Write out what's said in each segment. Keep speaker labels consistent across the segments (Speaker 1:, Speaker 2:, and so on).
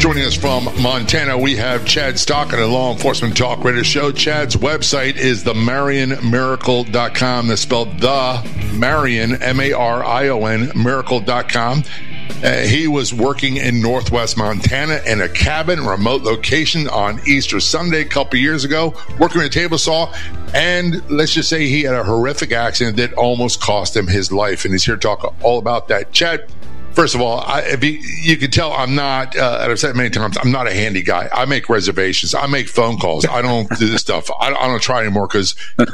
Speaker 1: Joining us from Montana, we have Chad Stockton, a law enforcement talk radio show. Chad's website is themarionmiracle.com. That's spelled the Marion, M-A-R-I-O-N, miracle.com. He was working in Northwest Montana in a cabin, remote location on Easter Sunday a couple years ago, working with a table saw. And let's just say he had a horrific accident that almost cost him his life. And he's here to talk all about that. Chad, first of all, you can tell I'm not, and I've said it many times, I'm not a handy guy. I make reservations. I make phone calls. I don't do this stuff. I don't try anymore because, and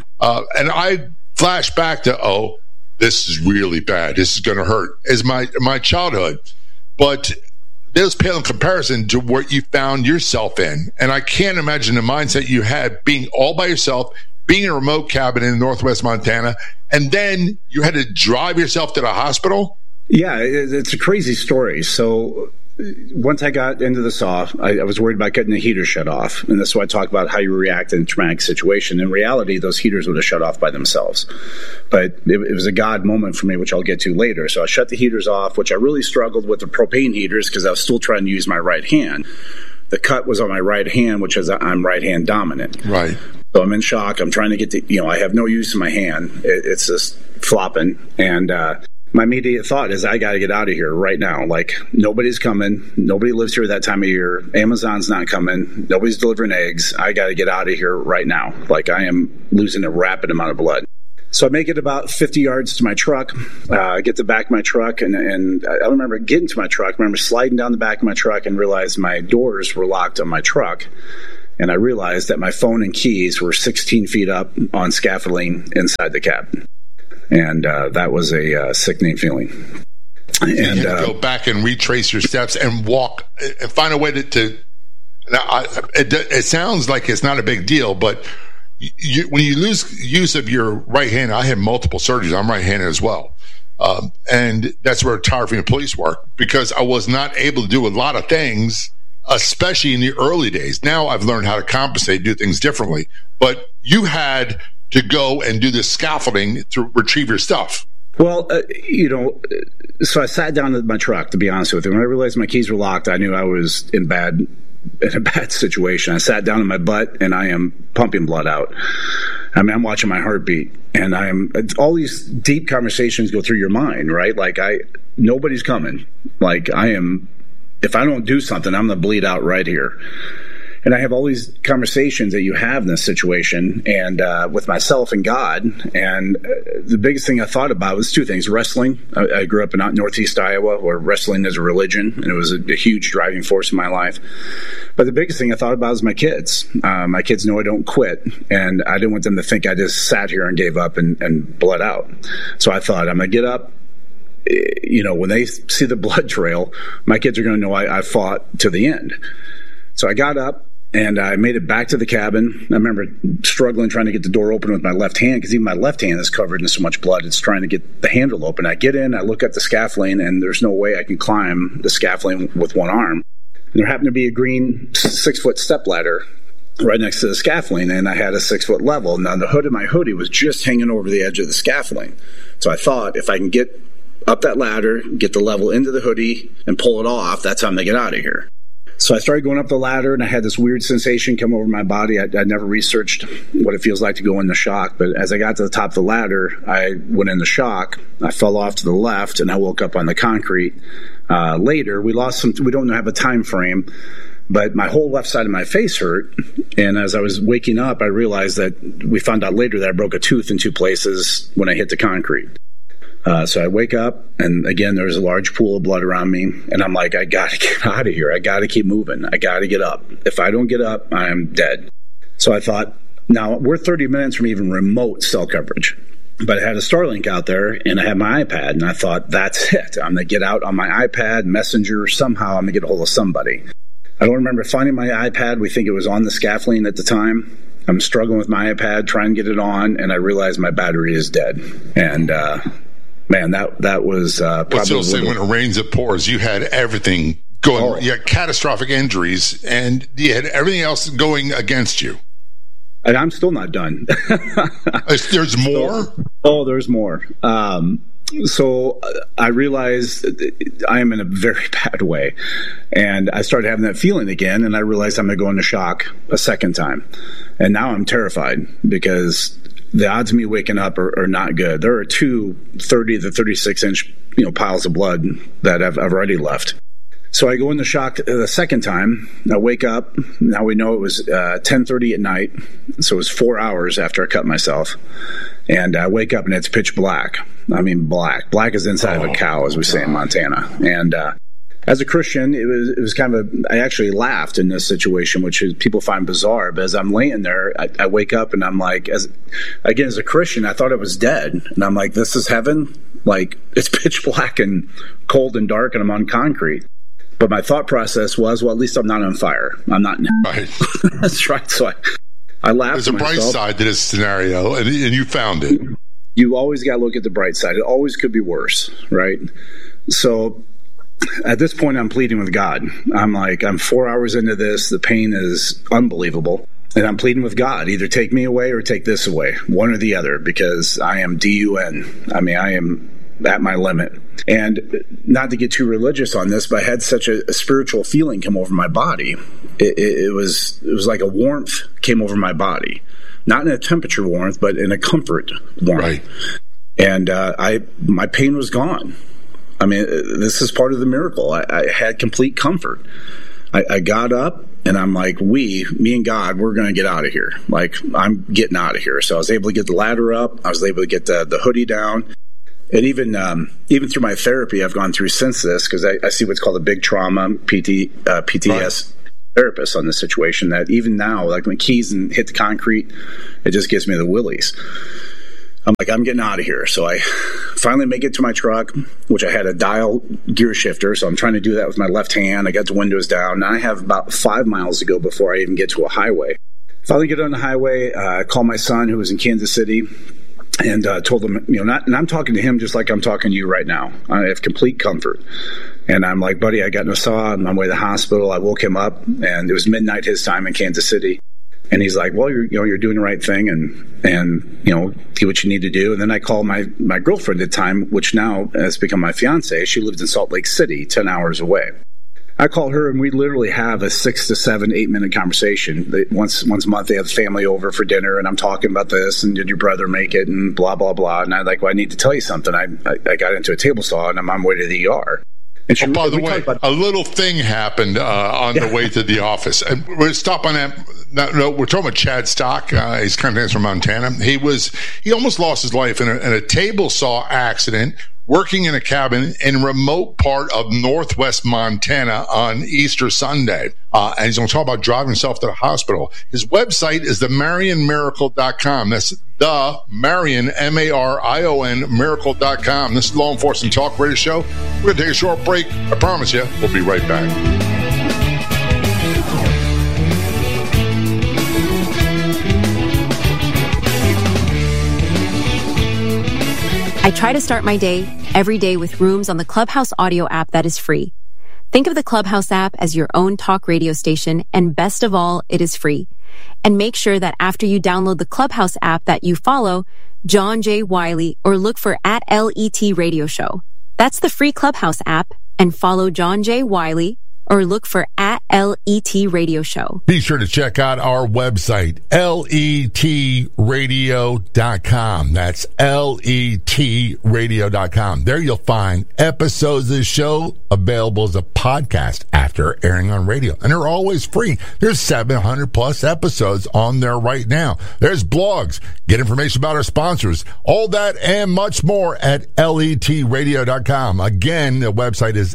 Speaker 1: I flash back to, this is really bad. This is going to hurt. Is my childhood. But there's pale in comparison to what you found yourself in. And I can't imagine the mindset you had being all by yourself, being in a remote cabin in Northwest Montana, and then you had to drive yourself to the hospital.
Speaker 2: Yeah, it's a crazy story. So once I got into the saw, I was worried about getting the heater shut off. And that's why I talk about how you react in a traumatic situation. In reality, those heaters would have shut off by themselves. But it was a God moment for me, which I'll get to later. So I shut the heaters off, which I really struggled with the propane heaters because I was still trying to use my right hand. The cut was on my right hand, which is I'm right hand dominant.
Speaker 1: Right.
Speaker 2: So I'm in shock. I'm trying to get I have no use in my hand. It's just flopping. And, my immediate thought is I got to get out of here right now. Like, nobody's coming. Nobody lives here that time of year. Amazon's not coming. Nobody's delivering eggs. I got to get out of here right now. Like, I am losing a rapid amount of blood. So I make it about 50 yards to my truck. I get to the back of my truck, and I remember getting to my truck. I remember sliding down the back of my truck and realized my doors were locked on my truck. And I realized that my phone and keys were 16 feet up on scaffolding inside the cabin. And that was a sickening feeling.
Speaker 1: And you had to go back and retrace your steps and walk and find a way to now, it sounds like it's not a big deal, but when you lose use of your right hand, I had multiple surgeries. I'm right-handed as well. And that's where tired from the police work, because I was not able to do a lot of things, especially in the early days. Now I've learned how to compensate, do things differently. But you had to go and do the scaffolding to retrieve your stuff.
Speaker 2: Well, so I sat down in my truck, to be honest with you. When I realized my keys were locked, I knew I was in a bad situation. I sat down in my butt, and I am pumping blood out. I mean, I'm watching my heartbeat, and all these deep conversations go through your mind, right? Like, nobody's coming. Like, if I don't do something, I'm going to bleed out right here. And I have all these conversations that you have in this situation, and with myself and God. And the biggest thing I thought about was two things. Wrestling. I grew up in Northeast Iowa, where wrestling is a religion, and it was a huge driving force in my life. But the biggest thing I thought about was my kids. My kids know I don't quit, and I didn't want them to think I just sat here and gave up and bled out. So I thought, I'm going to get up. When they see the blood trail, my kids are going to know I fought to the end. So I got up. And I made it back to the cabin. I remember struggling trying to get the door open with my left hand, because even my left hand is covered in so much blood. It's trying to get the handle open. I get in, I look at the scaffolding, and there's no way I can climb the scaffolding with one arm. And there happened to be a green 6-foot step ladder right next to the scaffolding, and I had a 6-foot level. Now, the hood of my hoodie was just hanging over the edge of the scaffolding. So I thought, if I can get up that ladder, get the level into the hoodie, and pull it off, that's how I'm going to get out of here. So I started going up the ladder, and I had this weird sensation come over my body. I'd never researched what it feels like to go into shock. But as I got to the top of the ladder, I went into shock. I fell off to the left, and I woke up on the concrete. Later, we don't have a time frame, but my whole left side of my face hurt. And as I was waking up, I realized that we found out later that I broke a tooth in 2 places when I hit the concrete. So I wake up, and again, there's a large pool of blood around me, and I'm like, I got to get out of here. I got to keep moving. I got to get up. If I don't get up, I am dead. So I thought, now we're 30 minutes from even remote cell coverage, but I had a Starlink out there, and I had my iPad, and I thought, that's it. I'm going to get out on my iPad, Messenger, somehow I'm going to get a hold of somebody. I don't remember finding my iPad. We think it was on the scaffolding at the time. I'm struggling with my iPad, trying to get it on, and I realized my battery is dead. And, man, that was probably...
Speaker 1: But still, say when it rains, it pours. You had everything going. Oh. You had catastrophic injuries, and you had everything else going against you.
Speaker 2: And I'm still not done.
Speaker 1: There's more?
Speaker 2: Oh, there's more. So I realized I am in a very bad way. And I started having that feeling again, and I realized I'm going to go into shock a second time. And now I'm terrified because the odds of me waking up are not good. There are 2 30 to 36-inch piles of blood that I've already left. So I go into shock the second time. I wake up. Now we know it was 10:30 at night. So it was 4 hours after I cut myself. And I wake up and it's pitch black. I mean, black. Black is inside of a cow, as we say in Montana. And as a Christian, it was kind of I actually laughed in this situation, which is, people find bizarre. But as I'm laying there, I wake up and I'm like, as a Christian, I thought I was dead. And I'm like, this is heaven? Like, it's pitch black and cold and dark and I'm on concrete. But my thought process was, well, at least I'm not on fire. I'm not.
Speaker 1: Right.
Speaker 2: That's right. So I laughed.
Speaker 1: There's a bright side to this scenario, and you found it.
Speaker 2: You always got to look at the bright side. It always could be worse, right? So at this point, I'm pleading with God. I'm like, I'm 4 hours into this. The pain is unbelievable. And I'm pleading with God, either take me away or take this away, one or the other, because I am DUN. I mean, I am at my limit. And not to get too religious on this, but I had such a spiritual feeling come over my body. It was like a warmth came over my body, not in a temperature warmth, but in a comfort warmth. Right. And my pain was gone. I mean, this is part of the miracle. I had complete comfort. I got up and I'm like, me and God, we're going to get out of here. Like, I'm getting out of here. So I was able to get the ladder up. I was able to get the hoodie down. And even through my therapy I've gone through since this, because I see what's called a big trauma PTS therapist on this situation, that even now, like my keys and hit the concrete, it just gives me the willies. I'm like, I'm getting out of here. So I finally make it to my truck, which I had a dial gear shifter. So I'm trying to do that with my left hand. I got the windows down. Now I have about 5 miles to go before I even get to a highway. Finally get on the highway. I call my son, who was in Kansas City, and told him, and I'm talking to him just like I'm talking to you right now. I have complete comfort. And I'm like, buddy, I got no saw. I'm on my way to the hospital. I woke him up, and it was midnight his time in Kansas City. And he's like, well, you're doing the right thing, and do what you need to do. And then I called my girlfriend at the time, which now has become my fiance. She lives in Salt Lake City, 10 hours away. I call her, and we literally have a 6 to 7, 8 minute conversation. Once a month, they have the family over for dinner, and I'm talking about this, and did your brother make it, and blah, blah, blah. And I'm like, well, I need to tell you something. I got into a table saw, and I'm on my way to the ER. And she,
Speaker 1: by the way, a little thing happened on the way to the office. And we're going to stop on that. No, we're talking about Chad Stock. He's contacts from Montana. He almost lost his life in a table saw accident, working in a cabin in a remote part of northwest Montana on Easter Sunday. And he's going to talk about driving himself to the hospital. His website is themarionmiracle.com. That's the Marion, Marion, miracle.com. This is Law Enforcement Talk Radio Show. We're going to take a short break. I promise you, we'll be right back.
Speaker 3: I try to start my day every day with rooms on the Clubhouse audio app that is free. Think of the Clubhouse app as your own talk radio station, and best of all, it is free. And make sure that after you download the Clubhouse app that you follow John J. Wiley or look for @LET Radio Show. That's the free Clubhouse app, and follow John J. Wiley or look for @LET Radio Show.
Speaker 1: Be sure to check out our website, letradio.com. That's letradio.com. There you'll find episodes of the show available as a podcast after airing on radio. And they're always free. There's 700 plus episodes on there right now. There's blogs. Get information about our sponsors. All that and much more at letradio.com. Again, the website is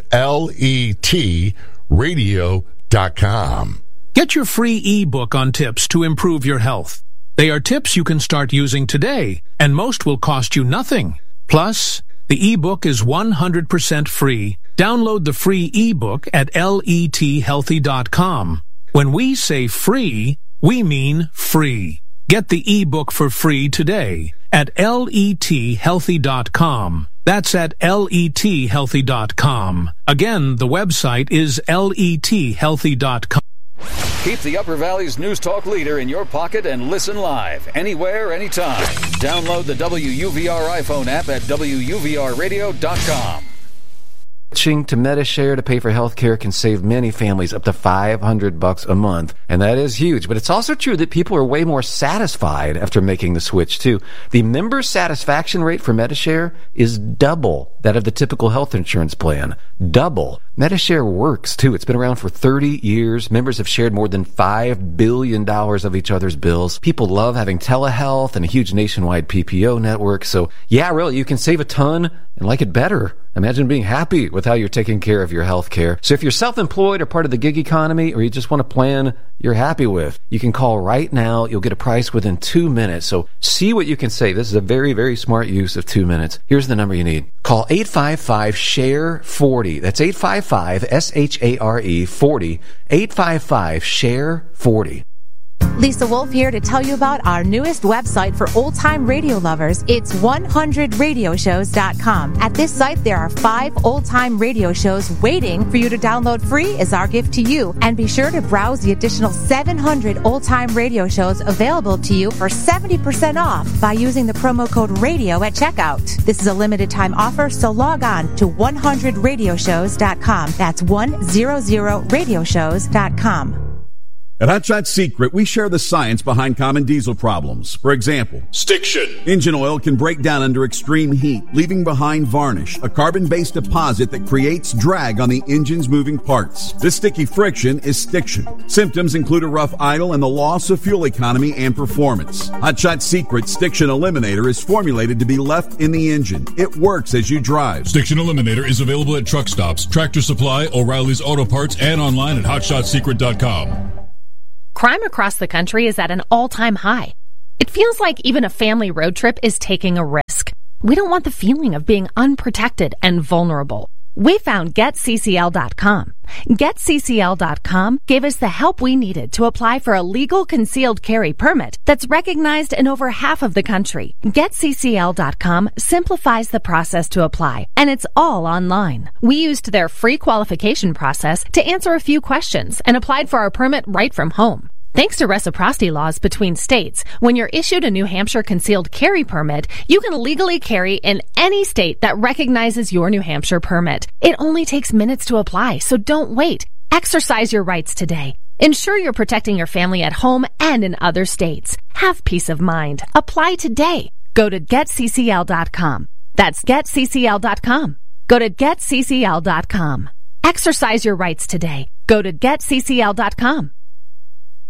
Speaker 1: letradio.com.
Speaker 4: Get your free ebook on tips to improve your health. They are tips you can start using today, and most will cost you nothing. Plus, the ebook is 100% free. Download the free ebook at lethealthy.com. When we say free, we mean free. Get the ebook for free today at lethealthy.com. That's at lethealthy.com. Again, the website is lethealthy.com.
Speaker 5: Keep the Upper Valley's News Talk leader in your pocket and listen live, anywhere, anytime. Download the WUVR iPhone app at WUVRradio.com.
Speaker 6: Switching to Medi-Share to pay for health care can save many families up to $500 a month, and that is huge. But it's also true that people are way more satisfied after making the switch, too. The member satisfaction rate for Medi-Share is double that of the typical health insurance plan. Double. Medi-Share works, too. It's been around for 30 years. Members have shared more than $5 billion of each other's bills. People love having telehealth and a huge nationwide PPO network. So, yeah, really, you can save a ton and like it better. Imagine being happy with how you're taking care of your health care. So if you're self-employed or part of the gig economy, or you just want a plan you're happy with, you can call right now. You'll get a price within 2 minutes. So see what you can save. This is a very, very smart use of 2 minutes. Here's the number you need. Call 855-SHARE-40. That's 855-SHARE-40. 855-SHARE-40.
Speaker 7: Lisa Wolf here to tell you about our newest website for old-time radio lovers. It's 100radioshows.com. At this site, there are 5 old-time radio shows waiting for you to download free as our gift to you. And be sure to browse the additional 700 old-time radio shows available to you for 70% off by using the promo code RADIO at checkout. This is a limited-time offer, so log on to 100radioshows.com. That's 100radioshows.com.
Speaker 8: At Hot Shot Secret, we share the science behind common diesel problems. For example,
Speaker 1: stiction.
Speaker 8: Engine oil can break down under extreme heat, leaving behind varnish, a carbon-based deposit that creates drag on the engine's moving parts. This sticky friction is stiction. Symptoms include a rough idle and the loss of fuel economy and performance. Hot Shot Secret Stiction Eliminator is formulated to be left in the engine. It works as you drive.
Speaker 9: Stiction Eliminator is available at truck stops, Tractor Supply, O'Reilly's Auto Parts, and online at HotShotSecret.com.
Speaker 10: Crime across the country is at an all-time high. It feels like even a family road trip is taking a risk. We don't want the feeling of being unprotected and vulnerable. We found GetCCL.com. GetCCL.com gave us the help we needed to apply for a legal concealed carry permit that's recognized in over half of the country. GetCCL.com simplifies the process to apply, and it's all online. We used their free qualification process to answer a few questions and applied for our permit right from home. Thanks to reciprocity laws between states, when you're issued a New Hampshire concealed carry permit, you can legally carry in any state that recognizes your New Hampshire permit. It only takes minutes to apply, so don't wait. Exercise your rights today. Ensure you're protecting your family at home and in other states. Have peace of mind. Apply today. Go to GetCCL.com. That's GetCCL.com. Go to GetCCL.com. Exercise your rights today. Go to GetCCL.com.